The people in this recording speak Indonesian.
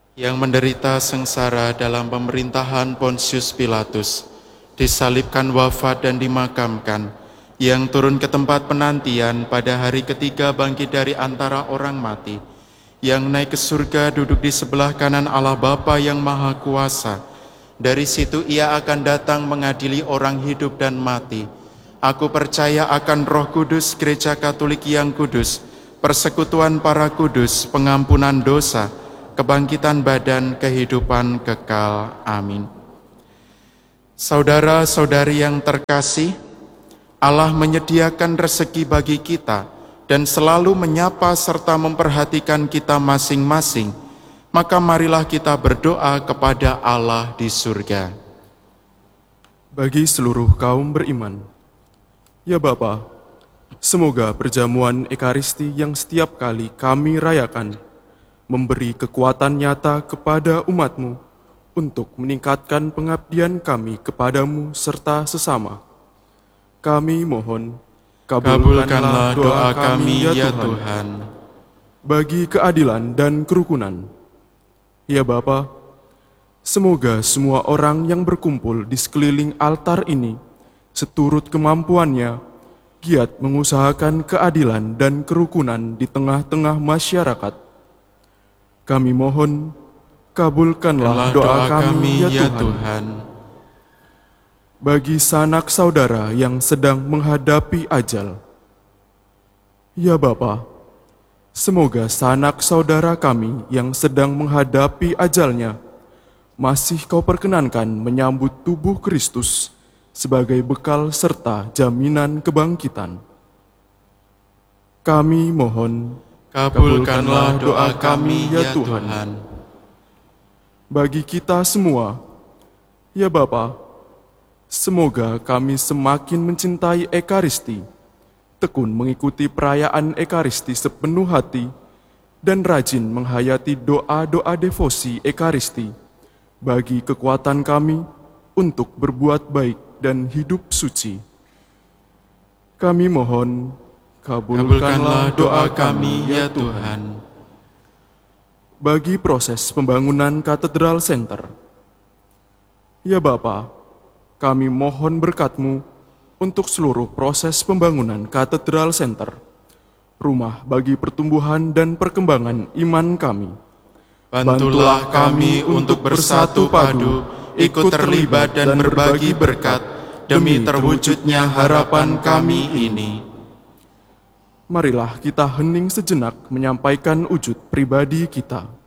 yang menderita sengsara dalam pemerintahan Pontius Pilatus, disalibkan, wafat dan dimakamkan, yang turun ke tempat penantian pada hari ketiga bangkit dari antara orang mati, yang naik ke surga duduk di sebelah kanan Allah Bapa yang Maha Kuasa. Dari situ ia akan datang mengadili orang hidup dan mati. Aku percaya akan Roh Kudus, Gereja Katolik yang kudus, persekutuan para kudus, pengampunan dosa, kebangkitan badan, kehidupan kekal. Amin. Saudara-saudari yang terkasih, Allah menyediakan rezeki bagi kita dan selalu menyapa serta memperhatikan kita masing-masing. Maka marilah kita berdoa kepada Allah di surga. Bagi seluruh kaum beriman, ya Bapa, semoga perjamuan Ekaristi yang setiap kali kami rayakan memberi kekuatan nyata kepada umat-Mu untuk meningkatkan pengabdian kami kepadamu serta sesama. Kami mohon, kabulkanlah doa kami ya Tuhan. Bagi keadilan dan kerukunan, ya Bapa, semoga semua orang yang berkumpul di sekeliling altar ini seturut kemampuannya giat mengusahakan keadilan dan kerukunan di tengah-tengah masyarakat. Kami mohon, kabulkanlah doa kami ya Tuhan. Bagi sanak saudara yang sedang menghadapi ajal, ya Bapa, semoga sanak saudara kami yang sedang menghadapi ajalnya masih Kau perkenankan menyambut tubuh Kristus sebagai bekal serta jaminan kebangkitan. Kami mohon, kabulkanlah doa kami ya Tuhan. Bagi kita semua, ya Bapa, semoga kami semakin mencintai Ekaristi, tekun mengikuti perayaan Ekaristi sepenuh hati, dan rajin menghayati doa-doa devosi Ekaristi bagi kekuatan kami untuk berbuat baik dan hidup suci. Kami mohon, kabulkanlah doa kami ya Tuhan. Bagi proses pembangunan Katedral Center, ya Bapa, kami mohon berkat-Mu untuk seluruh proses pembangunan Katedral Center, rumah bagi pertumbuhan dan perkembangan iman kami. Bantulah kami untuk bersatu padu, ikut terlibat dan berbagi berkat, demi terwujudnya harapan kami ini. Marilah kita hening sejenak menyampaikan wujud pribadi kita.